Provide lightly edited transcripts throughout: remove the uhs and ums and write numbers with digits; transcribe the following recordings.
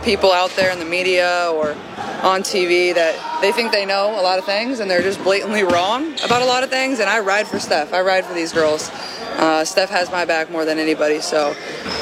people out there in the media or on TV that they think they know a lot of things and they're just blatantly wrong about a lot of things. And I ride for Steph. I ride for these girls. Steph has my back more than anybody. So,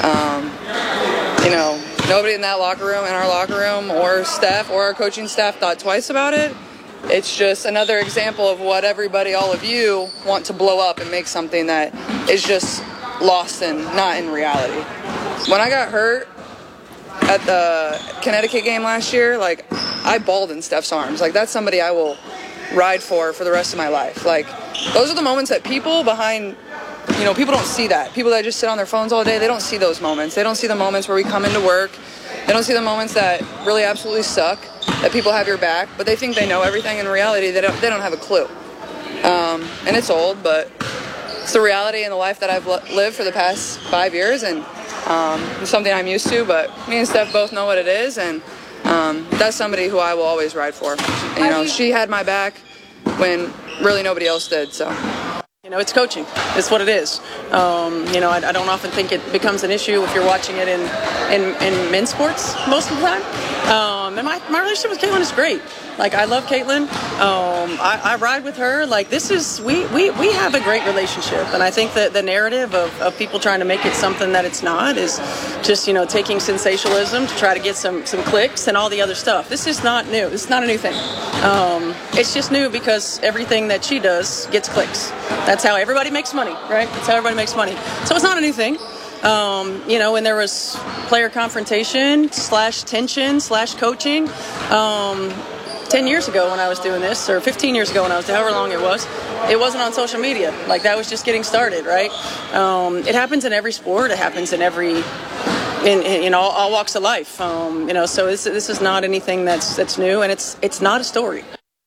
nobody in that locker room, in our locker room, or Steph or our coaching staff thought twice about it. It's just another example of what everybody, all of you, want to blow up and make something that is just lost in, not in reality. When I got hurt at the Connecticut game last year, I bawled in Steph's arms. That's somebody I will ride for the rest of my life. Those are the moments that people behind, people don't see that. People that just sit on their phones all day, they don't see those moments. They don't see the moments where we come into work. They don't see the moments that really absolutely suck, that people have your back, but they think they know everything. In reality, they don't have a clue. And it's old, but it's the reality and the life that I've lived for the past 5 years, and it's something I'm used to. But me and Steph both know what it is, and that's somebody who I will always ride for. She had my back when really nobody else did. So. It's coaching. It's what it is. I don't often think it becomes an issue if you're watching it in men's sports most of the time. And my relationship with Caitlin is great. I love Caitlin. I ride with her. We have a great relationship. And I think that the narrative of people trying to make it something that it's not is just, taking sensationalism to try to get some clicks and all the other stuff. This is not new. This is not a new thing. It's just new because everything that she does gets clicks. That's how everybody makes money, right? That's how everybody makes money. So it's not a new thing. When there was player confrontation / tension / coaching, 10 years ago when I was doing this, or 15 years ago when I was, however long it wasn't on social media. That was just getting started, right? It happens in every sport. It happens in all walks of life. So this is not anything that's new, and it's not a story.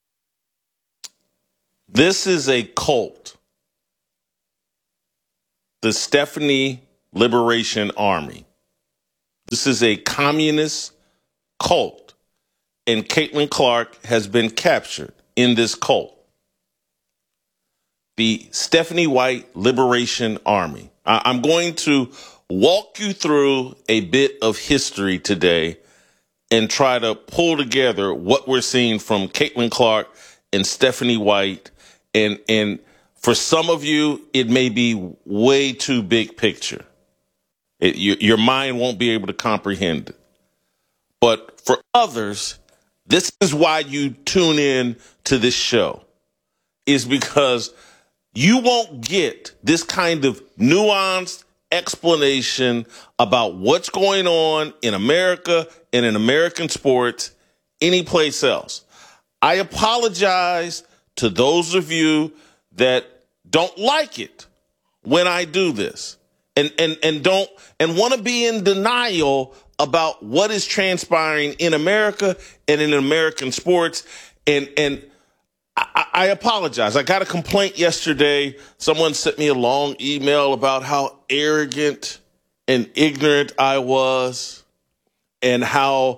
This is a cult. The Stephanie Liberation Army. This is a communist cult, and Caitlin Clark has been captured in this cult. The Stephanie White Liberation Army. I'm going to walk you through a bit of history today and try to pull together what we're seeing from Caitlin Clark and Stephanie White. And for some of you, it may be way too big picture. Your mind won't be able to comprehend it. But for others, this is why you tune in to this show, is because you won't get this kind of nuanced explanation about what's going on in America and in American sports anyplace else. I apologize to those of you that don't like it when I do this and want to be in denial about what is transpiring in America and in American sports. And I apologize. I got a complaint yesterday. Someone sent me a long email about how arrogant and ignorant I was and how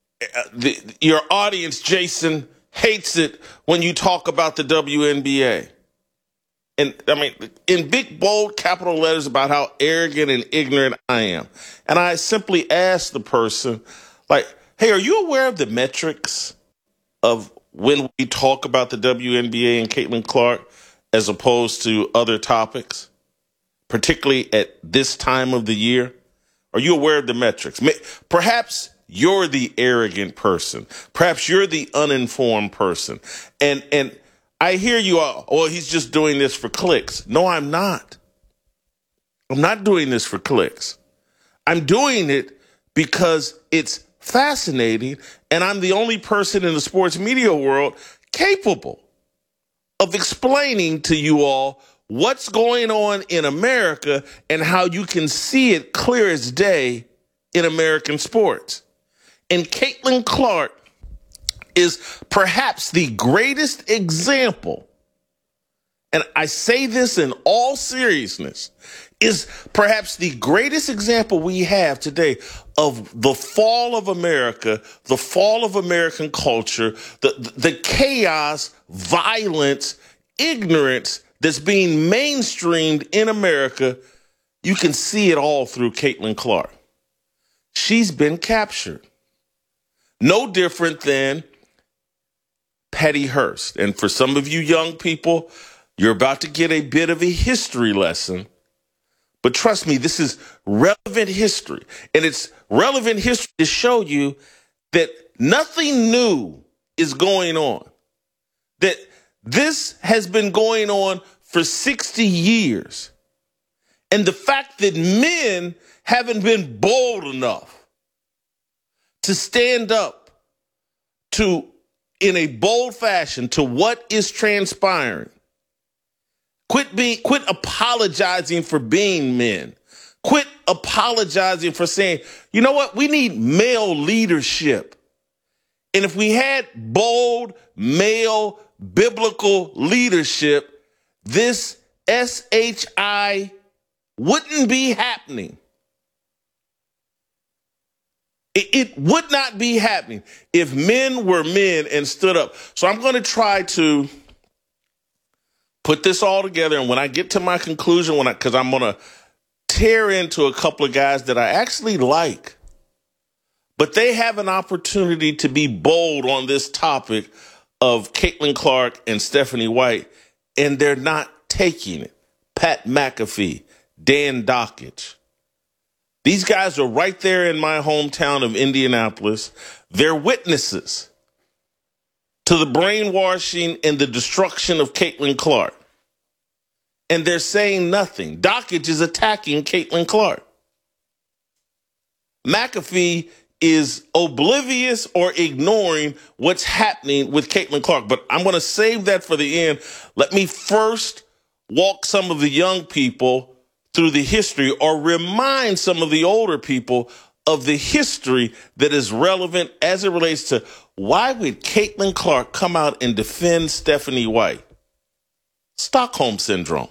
your audience, Jason, hates it when you talk about the WNBA. And I mean, in big, bold capital letters about how arrogant and ignorant I am. And I simply asked the person, hey, are you aware of the metrics of when we talk about the WNBA and Caitlin Clark as opposed to other topics, particularly at this time of the year? Are you aware of the metrics? Perhaps you're the arrogant person. Perhaps you're the uninformed person. And I hear you all, well, he's just doing this for clicks. No, I'm not. I'm not doing this for clicks. I'm doing it because it's fascinating, and I'm the only person in the sports media world capable of explaining to you all what's going on in America and how you can see it clear as day in American sports. And Caitlin Clark is perhaps the greatest example, and I say this in all seriousness, is perhaps the greatest example we have today of the fall of America, the fall of American culture, the chaos, violence, ignorance that's being mainstreamed in America. You can see it all through Caitlin Clark. She's been captured. No different than Patty Hearst. And for some of you young people, you're about to get a bit of a history lesson. But trust me, this is relevant history. And it's relevant history to show you that nothing new is going on. That this has been going on for 60 years. And the fact that men haven't been bold enough to stand up to, in a bold fashion, to what is transpiring. Quit apologizing for being men. Quit apologizing for saying, you know what? We need male leadership. And if we had bold, male, biblical leadership, this SHI wouldn't be happening. It would not be happening if men were men and stood up. So I'm going to try to put this all together. And when I get to my conclusion, because I'm going to tear into a couple of guys that I actually like, but they have an opportunity to be bold on this topic of Caitlin Clark and Stephanie White, and they're not taking it. Pat McAfee, Dan Dockich. These guys are right there in my hometown of Indianapolis. They're witnesses to the brainwashing and the destruction of Caitlin Clark. And they're saying nothing. Dockich is attacking Caitlin Clark. McAfee is oblivious or ignoring what's happening with Caitlin Clark. But I'm going to save that for the end. Let me first walk some of the young people through the history, or remind some of the older people of the history that is relevant as it relates to why would Caitlin Clark come out and defend Stephanie White? Stockholm Syndrome.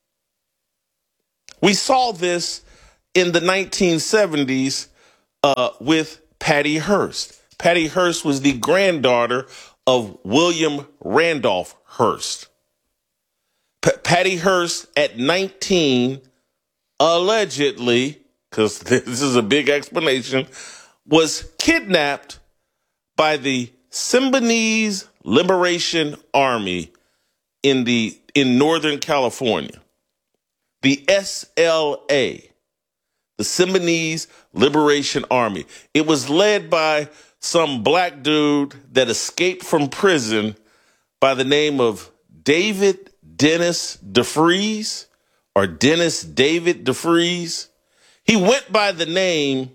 We saw this in the 1970s with Patty Hearst. Patty Hearst was the granddaughter of William Randolph Hearst. Patty Hearst at 19, allegedly, because this is a big explanation, was kidnapped by the Symbionese Liberation Army in Northern California. The SLA, the Symbionese Liberation Army. It was led by some black dude that escaped from prison by the name of David Dennis DeFries, or Dennis David DeFries. He went by the name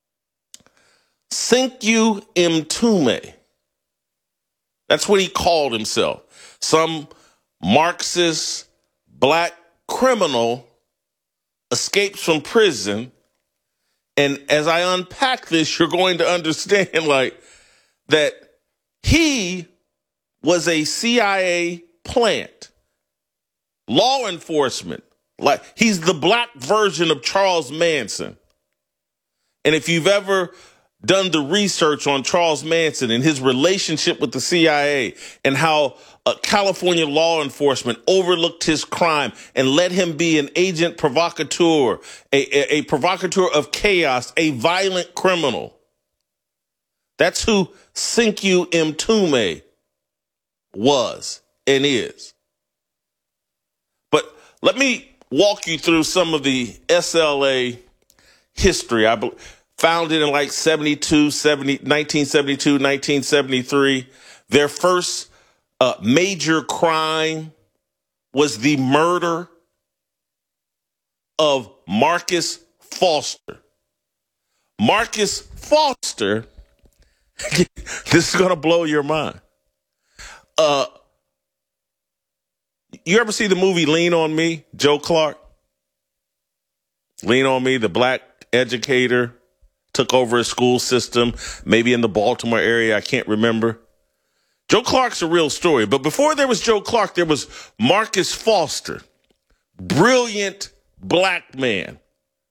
Sekou Mtume. That's what he called himself. Some Marxist black criminal escapes from prison. And as I unpack this, you're going to understand that he was a CIA plant, law enforcement. He's the black version of Charles Manson. And if you've ever done the research on Charles Manson and his relationship with the CIA and how California law enforcement overlooked his crime and let him be an agent provocateur, a provocateur of chaos, a violent criminal. That's who Sekou Mtume was and is. But let me walk you through some of the SLA history. I founded in 1972, 1973. Their first major crime was the murder of Marcus Foster. Marcus Foster, this is going to blow your mind. You ever see the movie Lean on Me, Joe Clark? Lean on Me, the black educator, took over a school system, maybe in the Baltimore area, I can't remember. Joe Clark's a real story, but before there was Joe Clark, there was Marcus Foster, brilliant black man.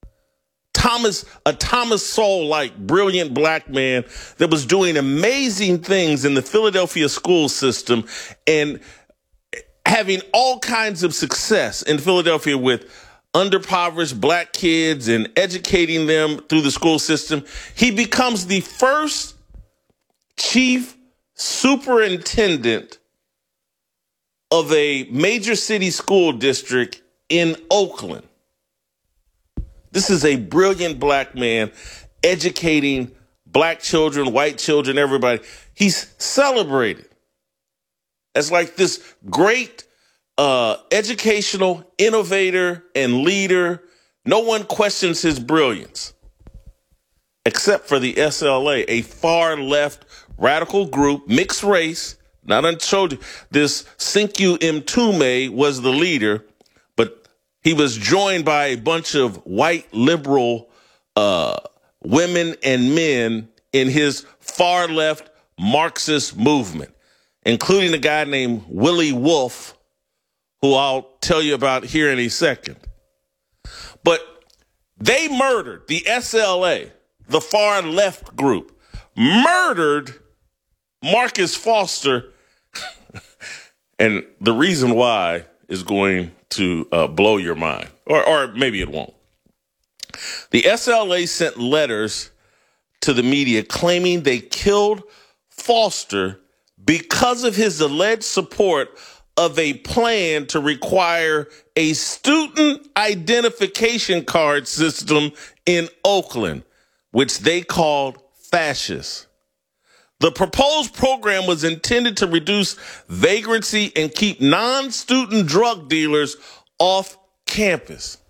A Thomas Sowell-like brilliant black man that was doing amazing things in the Philadelphia school system and having all kinds of success in Philadelphia with underprivileged black kids and educating them through the school system. He becomes the first chief superintendent of a major city school district in Oakland. This is a brilliant black man educating black children, white children, everybody. He's celebrated as like this great educational innovator and leader. No one questions his brilliance except for the SLA, a far left radical group, mixed race. Not untold you, this Sekou Mtume was the leader, but he was joined by a bunch of white liberal women and men in his far left Marxist movement, including a guy named Willie Wolf, who I'll tell you about here in a second. But they murdered the SLA, the far left group, murdered Marcus Foster. And the reason why is going to blow your mind, or maybe it won't. The SLA sent letters to the media claiming they killed Foster because of his alleged support of a plan to require a student identification card system in Oakland, which they called fascist. The proposed program was intended to reduce vagrancy and keep non-student drug dealers off campus.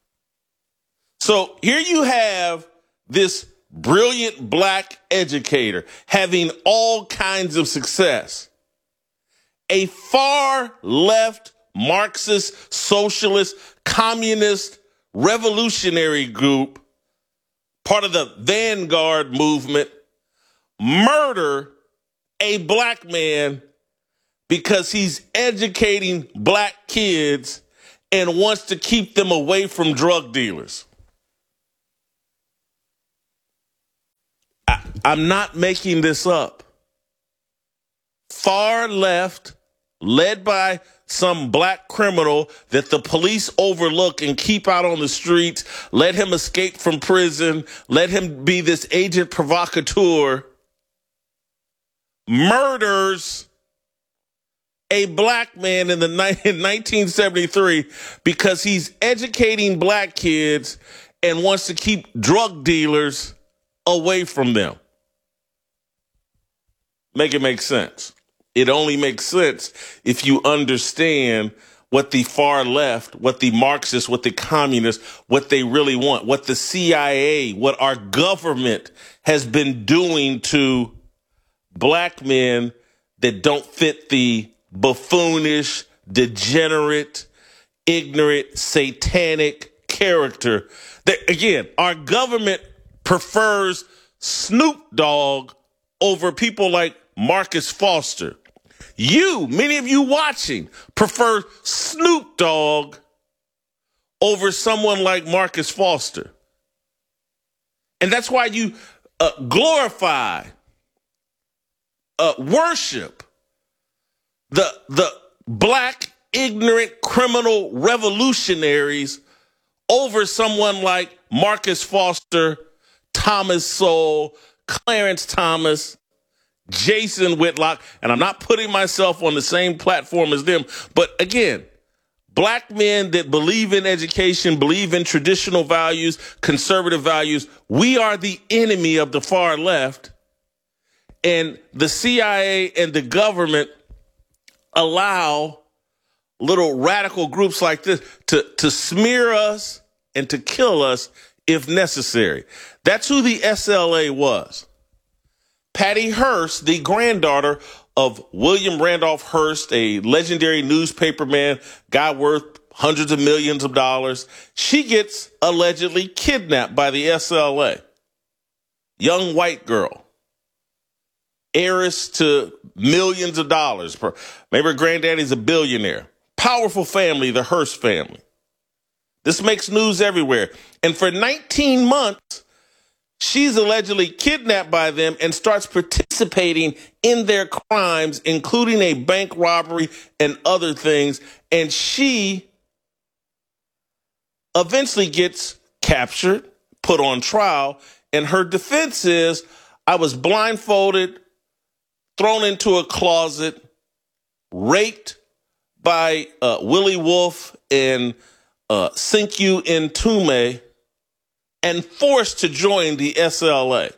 So here you have this brilliant black educator having all kinds of success. A far left Marxist, socialist, communist, revolutionary group, part of the Vanguard movement, murder a black man because he's educating black kids and wants to keep them away from drug dealers. I'm not making this up. Far left, led by some black criminal that the police overlook and keep out on the streets, let him escape from prison, let him be this agent provocateur, murders a black man in 1973 because he's educating black kids and wants to keep drug dealers away from them. Make it make sense. It only makes sense if you understand what the far left, what the Marxists, what the communists, what they really want, what the CIA, what our government has been doing to black men that don't fit the buffoonish, degenerate, ignorant, satanic character. That, again, our government prefers Snoop Dogg over people like Marcus Foster. Many of you watching, prefer Snoop Dogg over someone like Marcus Foster. And that's why you glorify, worship the black, ignorant, criminal revolutionaries over someone like Marcus Foster, Thomas Sowell, Clarence Thomas, Jason Whitlock, and I'm not putting myself on the same platform as them, but again, black men that believe in education, believe in traditional values, conservative values, we are the enemy of the far left, and the CIA and the government allow little radical groups like this to smear us and to kill us if necessary. That's who the SLA was. Patty Hearst, the granddaughter of William Randolph Hearst, a legendary newspaperman, guy worth hundreds of millions of dollars, she gets allegedly kidnapped by the SLA. Young white girl, heiress to millions of dollars. Maybe her granddaddy's a billionaire. Powerful family, the Hearst family. This makes news everywhere. And for 19 months, she's allegedly kidnapped by them and starts participating in their crimes, including a bank robbery and other things. And she eventually gets captured, put on trial, and her defense is, I was blindfolded, thrown into a closet, raped by Willie Wolf and Sekou Ntoumeh, and forced to join the SLA.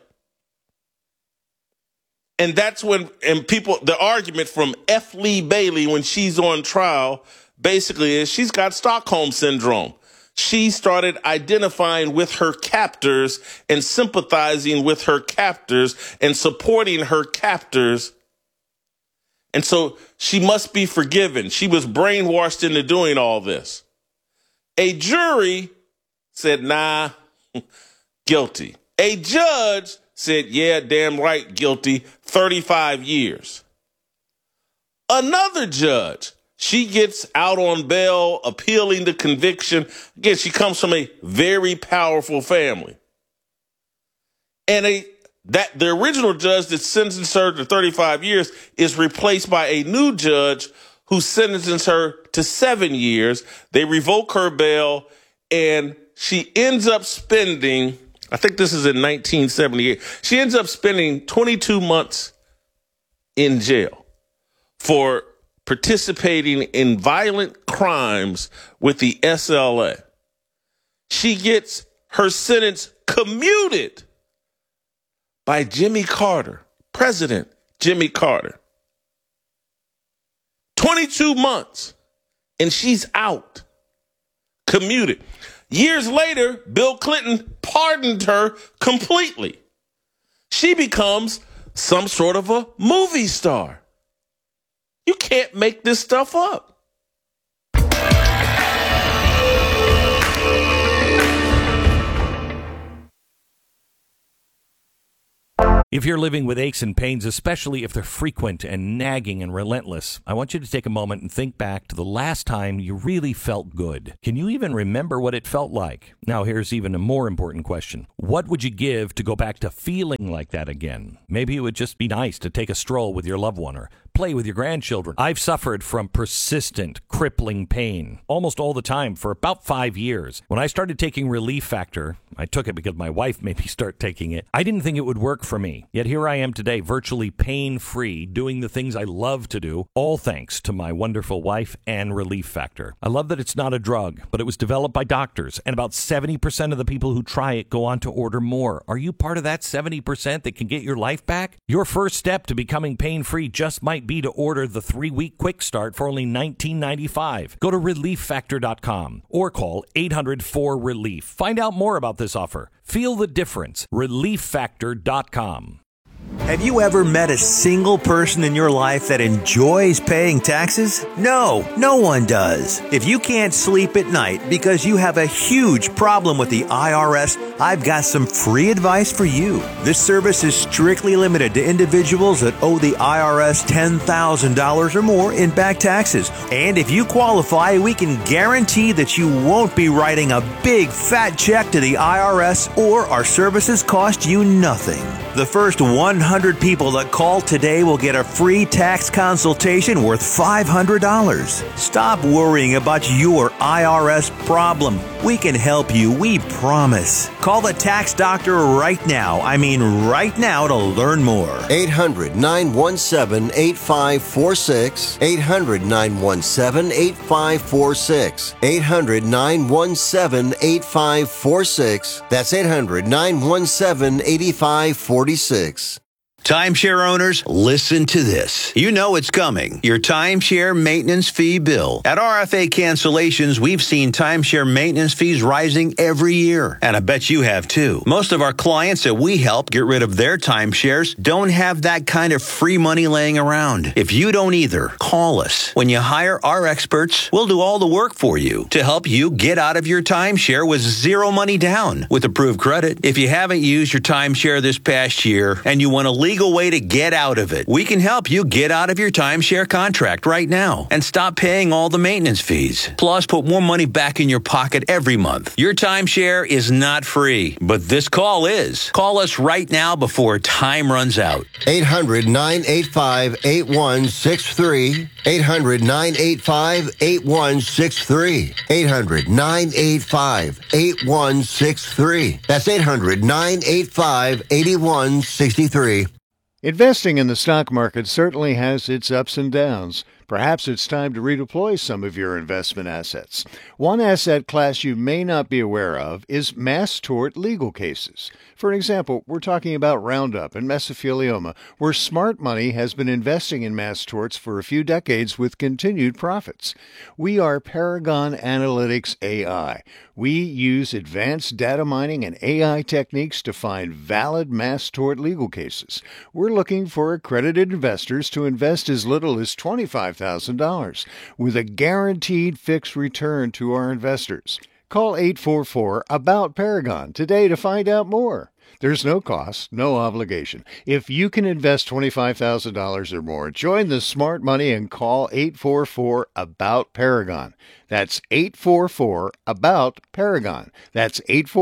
And that's when, and people, the argument from F. Lee Bailey when she's on trial basically is she's got Stockholm syndrome. She started identifying with her captors and sympathizing with her captors and supporting her captors. And so she must be forgiven. She was brainwashed into doing all this. A jury said, nah, guilty. A judge said, yeah, damn right, guilty, 35 years. Another judge, she gets out on bail, appealing the conviction. Again, she comes from a very powerful family. And the original judge that sentenced her to 35 years is replaced by a new judge who sentences her to 7 years. They revoke her bail, and she ends up spending, I think this is in 1978, she ends up spending 22 months in jail for participating in violent crimes with the SLA. She gets her sentence commuted by Jimmy Carter, President Jimmy Carter. 22 months, and she's out, commuted. Years later, Bill Clinton pardoned her completely. She becomes some sort of a movie star. You can't make this stuff up. If you're living with aches and pains, especially if they're frequent and nagging and relentless, I want you to take a moment and think back to the last time you really felt good. Can you even remember what it felt like? Now, here's even a more important question. What would you give to go back to feeling like that again? Maybe it would just be nice to take a stroll with your loved one or play with your grandchildren. I've suffered from persistent, crippling pain almost all the time for about 5 years. When I started taking Relief Factor, I took it because my wife made me start taking it. I didn't think it would work for me. Yet here I am today, virtually pain-free, doing the things I love to do, all thanks to my wonderful wife and Relief Factor. I love that it's not a drug, but it was developed by doctors, and about 70% of the people who try it go on to order more. Are you part of that 70% that can get your life back? Your first step to becoming pain-free just might be to order the 3-week quick start for only $19.95. Go to ReliefFactor.com or call 800-4RELIEF. Find out more about this offer. Feel the difference. ReliefFactor.com. Have you ever met a single person in your life that enjoys paying taxes? No, no one does. If you can't sleep at night because you have a huge problem with the IRS, I've got some free advice for you. This service is strictly limited to individuals that owe the IRS $10,000 or more in back taxes. And if you qualify, we can guarantee that you won't be writing a big fat check to the IRS, or our services cost you nothing. The first 100 people that call today will get a free tax consultation worth $500. Stop worrying about your IRS problem. We can help you, we promise. Call the tax doctor right now. I mean right now, to learn more. 800-917-8546. 800-917-8546. 800-917-8546. That's 800-917-8546. Timeshare owners, listen to this. You know it's coming. Your timeshare maintenance fee bill. At RFA Cancellations, we've seen timeshare maintenance fees rising every year. And I bet you have too. Most of our clients that we help get rid of their timeshares don't have that kind of free money laying around. If you don't either, call us. When you hire our experts, we'll do all the work for you to help you get out of your timeshare with zero money down with approved credit. If you haven't used your timeshare this past year and you want to legal way to get out of it, we can help you get out of your timeshare contract right now and stop paying all the maintenance fees. Plus, put more money back in your pocket every month. Your timeshare is not free, but this call is. Call us right now before time runs out. 800-985-8163. 800-985-8163. 800-985-8163. That's 800-985-8163. Investing in the stock market certainly has its ups and downs. Perhaps it's time to redeploy some of your investment assets. One asset class you may not be aware of is mass tort legal cases. For example, we're talking about Roundup and mesothelioma, where smart money has been investing in mass torts for a few decades with continued profits. We are Paragon Analytics AI. We use advanced data mining and AI techniques to find valid mass tort legal cases. We're looking for accredited investors to invest as little as $25,000 with a guaranteed fixed return to our investors. Call 844-ABOUT-PARAGON today to find out more. There's no cost, no obligation. If you can invest $25,000 or more, join the smart money and call 844-ABOUT-PARAGON. That's 844-ABOUT-PARAGON. That's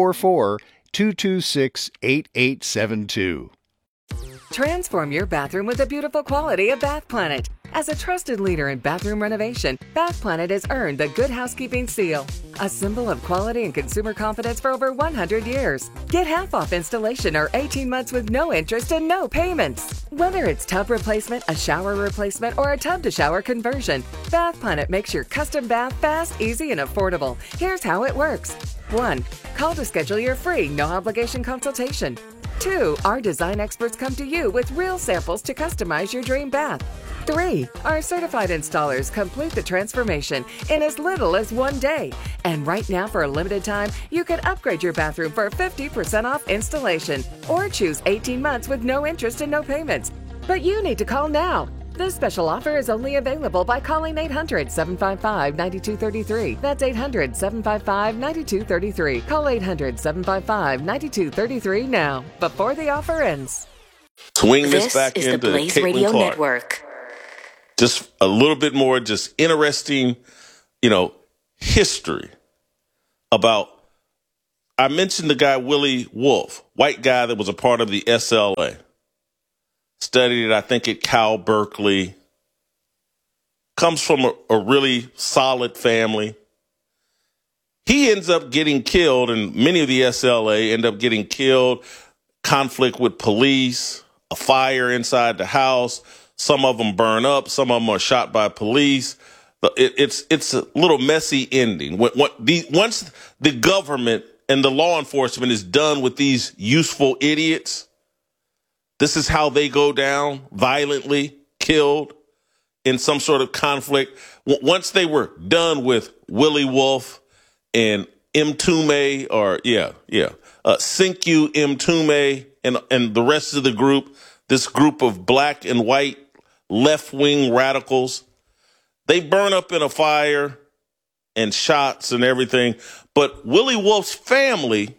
844-226-8872. Transform your bathroom with the beautiful quality of Bath Planet. As a trusted leader in bathroom renovation, Bath Planet has earned the Good Housekeeping seal, a symbol of quality and consumer confidence for over 100 years. Get half off installation or 18 months with no interest and no payments. Whether it's tub replacement, a shower replacement, or a tub-to-shower conversion, Bath Planet makes your custom bath fast, easy, and affordable. Here's how it works. 1. Call to schedule your free, no-obligation consultation. 2. Our design experts come to you with real samples to customize your dream bath. 3. Our certified installers complete the transformation in as little as 1 day. And right now, for a limited time, you can upgrade your bathroom for 50% off installation or choose 18 months with no interest and no payments. But you need to call now. This special offer is only available by calling 800-755-9233. That's 800-755-9233. Call 800-755-9233 now, before the offer ends. Swing this back is into the Blaze Caitlin Radio Clark. Network. Just a little bit more, just interesting, history about. I mentioned the guy Willie Wolf, white guy that was a part of the SLA. Studied, I think, at Cal Berkeley. Comes from a really solid family. He ends up getting killed, and many of the SLA end up getting killed. Conflict with police, a fire inside the house. Some of them burn up. Some of them are shot by police. It's a little messy ending. Once the government and the law enforcement is done with these useful idiots, this is how they go down, violently killed in some sort of conflict. Once they were done with Willie Wolf and Mtume, Sekou Mtume and the rest of the group, this group of black and white left-wing radicals, they burn up in a fire and shots and everything. But Willie Wolf's family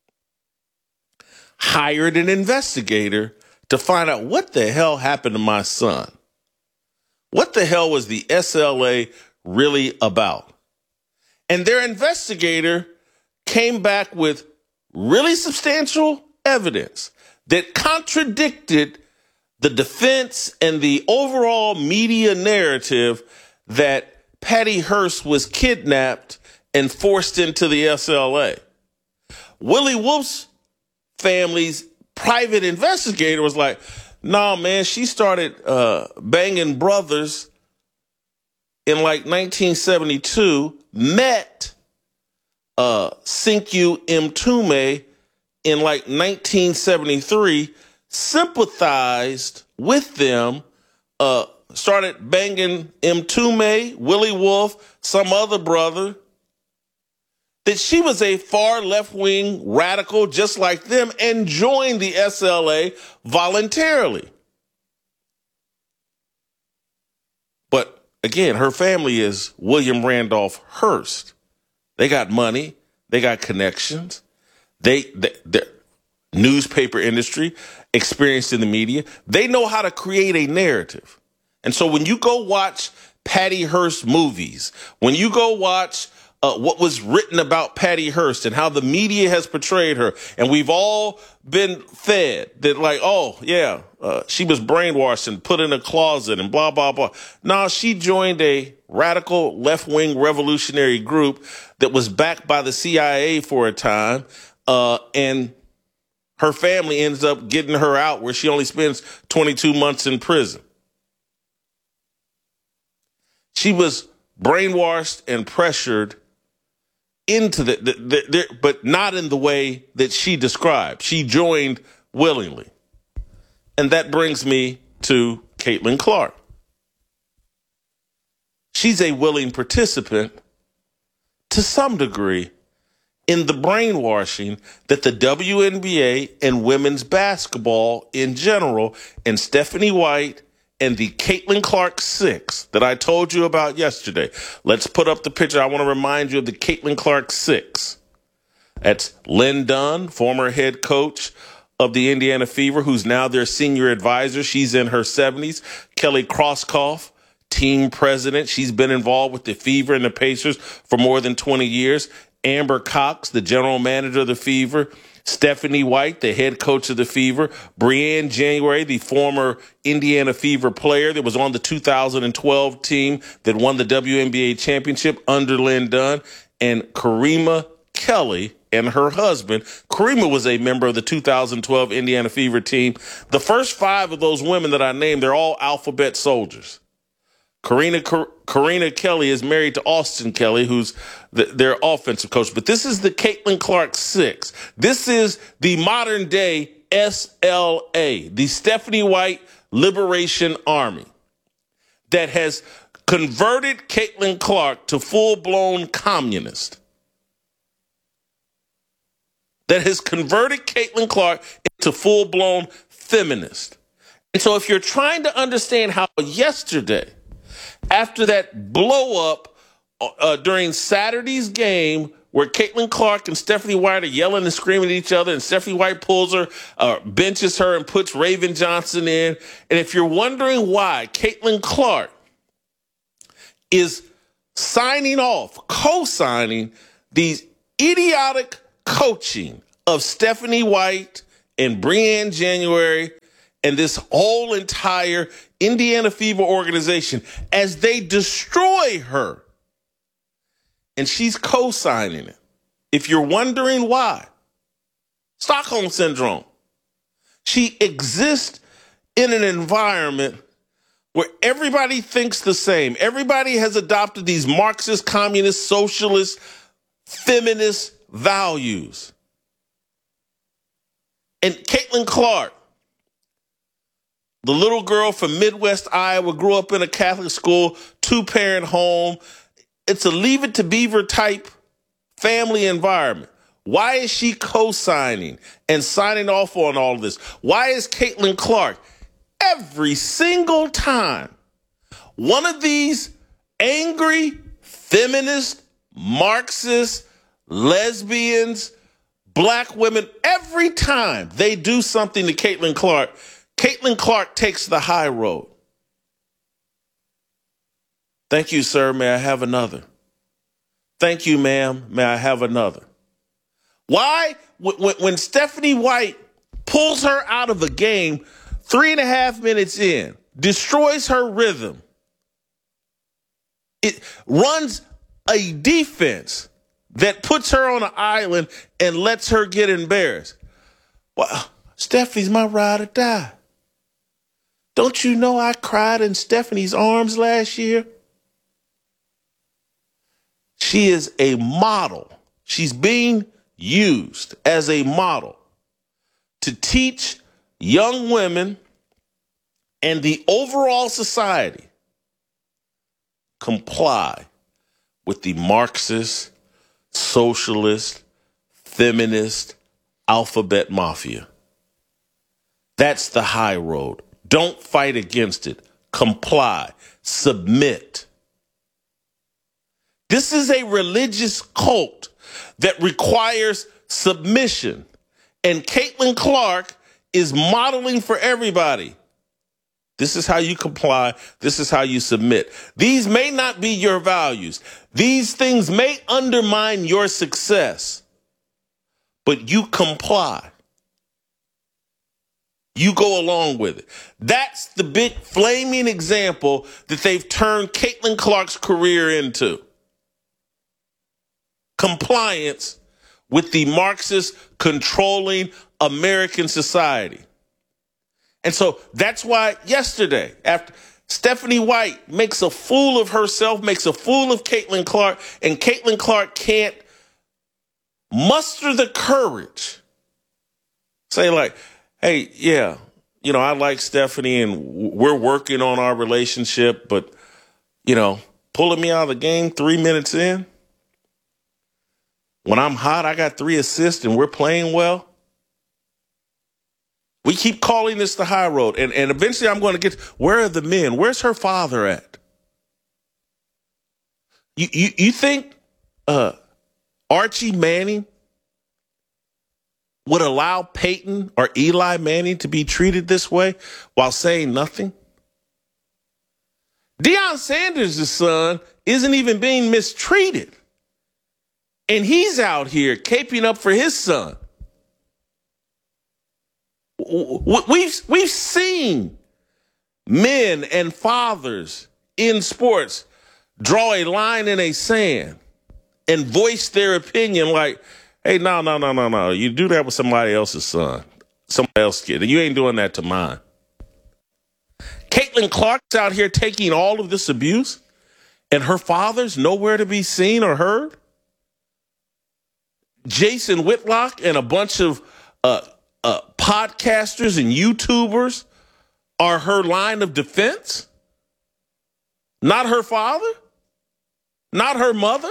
hired an investigator to find out what the hell happened to my son. What the hell was the SLA really about? And their investigator came back with really substantial evidence that contradicted the defense and the overall media narrative that Patty Hearst was kidnapped and forced into the SLA. Willie Wolf's family's private investigator was like, nah, man, she started banging brothers in like 1972, met Sekou Mtume in like 1973, sympathized with them, started banging Mtume, Willie Wolf, some other brother, that she was a far left-wing radical just like them and joined the SLA voluntarily. But again, her family is William Randolph Hearst. They got money. They got connections. The newspaper industry, experienced in the media. They know how to create a narrative. And so when you go watch Patty Hearst movies, when you go watch what was written about Patty Hearst and how the media has portrayed her, and we've all been fed that like, she was brainwashed and put in a closet and blah, blah, blah. No, she joined a radical left-wing revolutionary group that was backed by the CIA for a time, and her family ends up getting her out where she only spends 22 months in prison. She was brainwashed and pressured into but not in the way that she described. She joined willingly. And that brings me to Caitlin Clark. She's a willing participant to some degree in the brainwashing that the WNBA and women's basketball in general and Stephanie White and the Caitlin Clark Six that I told you about yesterday. Let's put up the picture. I want to remind you of the Caitlin Clark Six. That's Lynn Dunn, former head coach of the Indiana Fever, who's now their senior advisor. She's in her 70s. Kelly Krauskopf, team president. She's been involved with the Fever and the Pacers for more than 20 years. Amber Cox, the general manager of the Fever. Stephanie White, the head coach of the Fever. Brianne January, the former Indiana Fever player that was on the 2012 team that won the WNBA championship under Lynn Dunn. And Karima Kelly and her husband. Karima was a member of the 2012 Indiana Fever team. The first five of those women that I named, they're all alphabet soldiers. Karina Kelly is married to Austin Kelly, who's their offensive coach. But this is the Caitlin Clark Six. This is the modern day SLA, the Stephanie White Liberation Army, that has converted Caitlin Clark to full-blown communist. That has converted Caitlin Clark into full-blown feminist. And so if you're trying to understand how yesterday, after that blow up during Saturday's game where Caitlin Clark and Stephanie White are yelling and screaming at each other, and Stephanie White pulls her, benches her, and puts Raven Johnson in. And if you're wondering why Caitlin Clark is signing off, co-signing these idiotic coaching of Stephanie White and Brianne January and this whole entire Indiana Fever organization as they destroy her. And she's co-signing it. If you're wondering why, Stockholm Syndrome. She exists in an environment where everybody thinks the same. Everybody has adopted these Marxist, communist, socialist, feminist values. And Caitlin Clark, the little girl from Midwest Iowa, grew up in a Catholic school, two-parent home. It's a Leave It to Beaver type family environment. Why is she co-signing and signing off on all of this? Why is Caitlin Clark every single time one of these angry, feminist, Marxist, lesbians, black women, every time they do something to Caitlin Clark takes the high road? Thank you, sir. May I have another? Thank you, ma'am. May I have another? Why? When Stephanie White pulls her out of a game 3.5 minutes in, destroys her rhythm, it runs a defense that puts her on an island and lets her get embarrassed. Well, Stephanie's my ride or die. Don't you know I cried in Stephanie's arms last year? She is a model. She's being used as a model to teach young women and the overall society comply with the Marxist, socialist, feminist, alphabet mafia. That's the high road. Don't fight against it. Comply. Submit. This is a religious cult that requires submission. And Caitlin Clark is modeling for everybody. This is how you comply. This is how you submit. These may not be your values. These things may undermine your success, but you comply. You go along with it. That's the big flaming example that they've turned Caitlin Clark's career into. Compliance with the Marxist controlling American society. And so that's why yesterday, after Stephanie White makes a fool of herself, makes a fool of Caitlin Clark, and Caitlin Clark can't muster the courage. Say like, hey, yeah, I like Stephanie and we're working on our relationship, but, pulling me out of the game 3 minutes in, when I'm hot, I got 3 assists and we're playing well. We keep calling this the high road. And eventually I'm going to get, where are the men? Where's her father at? You think Archie Manning would allow Peyton or Eli Manning to be treated this way while saying nothing? Deion Sanders' son isn't even being mistreated. And he's out here caping up for his son. We've seen men and fathers in sports draw a line in a sand and voice their opinion like, hey, no. You do that with somebody else's son, somebody else's kid, and you ain't doing that to mine. Caitlin Clark's out here taking all of this abuse, and her father's nowhere to be seen or heard. Jason Whitlock and a bunch of podcasters and YouTubers are her line of defense. Not her father, not her mother.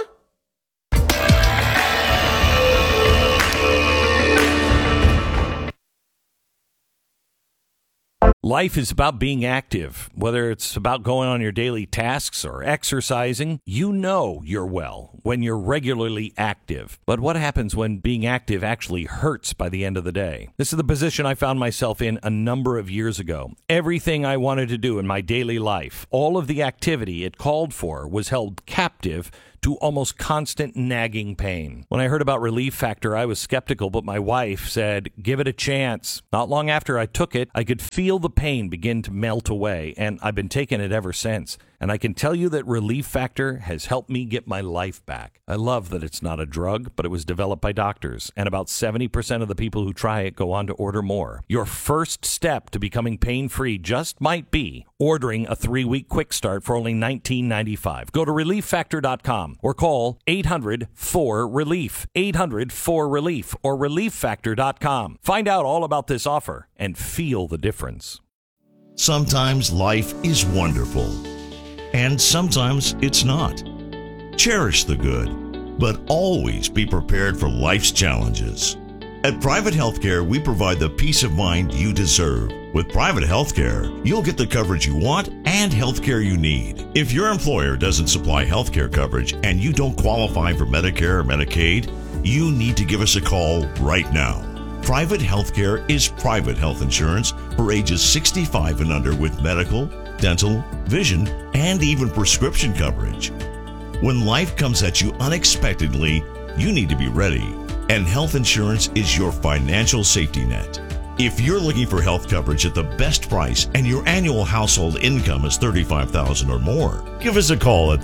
Life is about being active. Whether it's about going on your daily tasks or exercising, you're well when you're regularly active. But what happens when being active actually hurts by the end of the day? This is the position I found myself in a number of years ago. Everything I wanted to do in my daily life, all of the activity it called for, was held captive to almost constant nagging pain. When I heard about Relief Factor, I was skeptical, but my wife said, give it a chance. Not long after I took it, I could feel the pain begin to melt away, and I've been taking it ever since. And I can tell you that Relief Factor has helped me get my life back. I love that it's not a drug, but it was developed by doctors, and about 70% of the people who try it go on to order more. Your first step to becoming pain-free just might be ordering a 3-week quick start for only $19.95. Go to ReliefFactor.com or call 800-4RELIEF, 800-4RELIEF, or ReliefFactor.com. Find out all about this offer and feel the difference. Sometimes life is wonderful, and sometimes it's not. Cherish the good, but always be prepared for life's challenges. At Private Healthcare, we provide the peace of mind you deserve. With Private Healthcare, you'll get the coverage you want and healthcare you need. If your employer doesn't supply healthcare coverage and you don't qualify for Medicare or Medicaid, you need to give us a call right now. Private Healthcare is private health insurance for ages 65 and under with medical, dental, vision, and even prescription coverage. When life comes at you unexpectedly, you need to be ready, and health insurance is your financial safety net. If you're looking for health coverage at the best price and your annual household income is $35,000 or more, give us a call at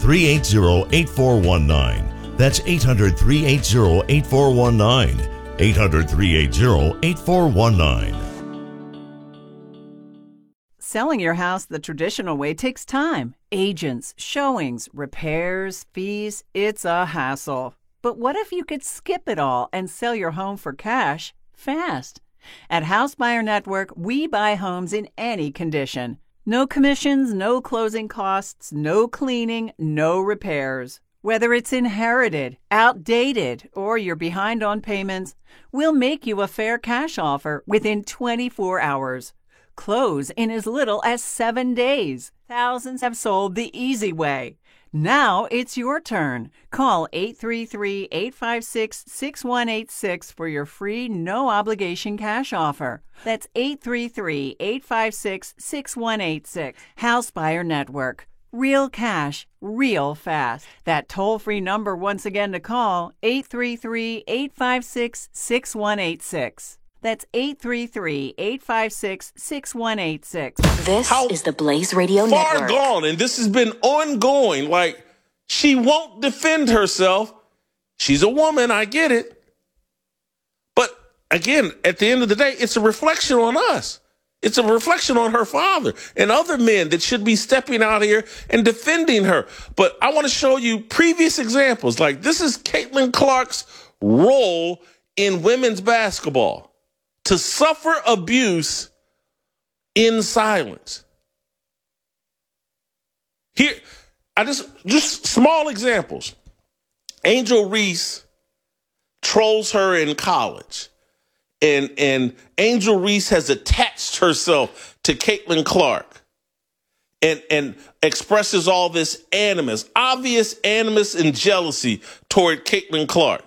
380-8419. That's 800-380-8419. 800-380-8419. Selling your house the traditional way takes time. Agents, showings, repairs, fees, it's a hassle. But what if you could skip it all and sell your home for cash fast? At House Buyer Network, we buy homes in any condition. No commissions, no closing costs, no cleaning, no repairs. Whether it's inherited, outdated, or you're behind on payments, we'll make you a fair cash offer within 24 hours. Close in as little as 7 days. Thousands have sold the easy way. Now it's your turn. Call 833-856-6186 for your free, no-obligation cash offer. That's 833-856-6186. House Buyer Network. Real cash, real fast. That toll-free number once again to call, 833-856-6186. That's 833-856-6186. This is the Blaze Radio Network. Far gone, and this has been ongoing. Like, she won't defend herself. She's a woman, I get it. But again, at the end of the day, it's a reflection on us. It's a reflection on her father and other men that should be stepping out here and defending her. But I want to show you previous examples. Like, this is Caitlin Clark's role in women's basketball, to suffer abuse in silence. Here, just small examples. Angel Reese trolls her in college. And Angel Reese has attached herself to Caitlin Clark and expresses all this animus, obvious animus and jealousy toward Caitlin Clark.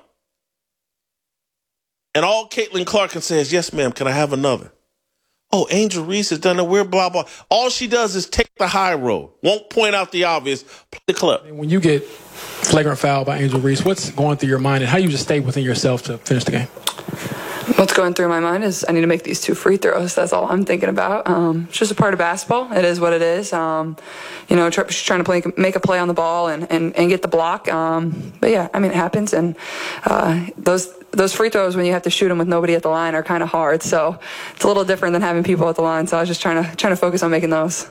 And all Caitlin Clark can say is, yes, ma'am, can I have another? Oh, Angel Reese has done it. We're blah, blah. All she does is take the high road. Won't point out the obvious. Play the clip. When you get flagrant foul by Angel Reese, what's going through your mind, and how do you just stay within yourself to finish the game? What's going through my mind is I need to make these 2 free throws. That's all I'm thinking about. It's just a part of basketball. It is what it is. Trying to make a play on the ball and get the block. But yeah, I mean, it happens. And those free throws, when you have to shoot them with nobody at the line, are kind of hard. So it's a little different than having people at the line. So I was just trying to focus on making those.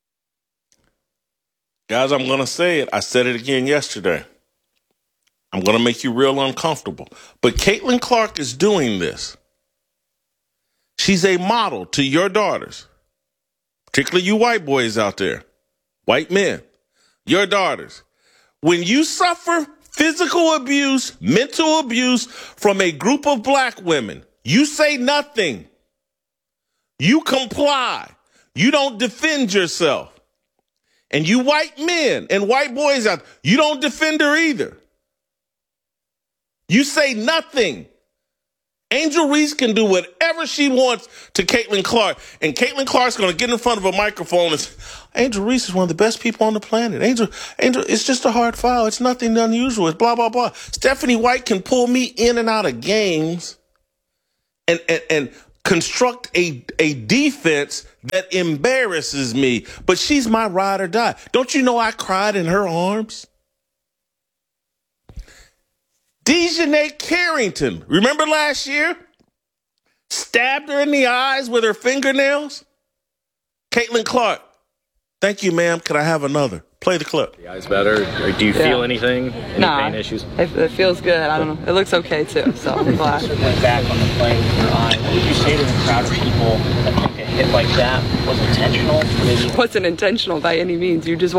Guys, I'm going to say it. I said it again yesterday. I'm going to make you real uncomfortable. But Caitlin Clark is doing this. She's a model to your daughters, particularly you white boys out there, white men, your daughters. When you suffer physical abuse, mental abuse from a group of black women, you say nothing. You comply. You don't defend yourself. And you white men and white boys out there, you don't defend her either. You say nothing. Angel Reese can do whatever she wants to Caitlin Clark, and Caitlin Clark's going to get in front of a microphone and say, Angel Reese is one of the best people on the planet. Angel, it's just a hard foul. It's nothing unusual. It's blah, blah, blah. Stephanie White can pull me in and out of games and construct a defense that embarrasses me, but she's my ride or die. Don't you know I cried in her arms? Dejanay Carrington, remember last year? Stabbed her in the eyes with her fingernails. Caitlin Clark, thank you, ma'am. Can I have another? Play the clip. The eyes better? Or do you feel anything? Any pain issues? It feels good. I don't know. It looks okay, too, so I'm glad. Circling back on the play with your eye, what would you say to the crowd of people that think a hit like that was intentional? It wasn't intentional by any means. You just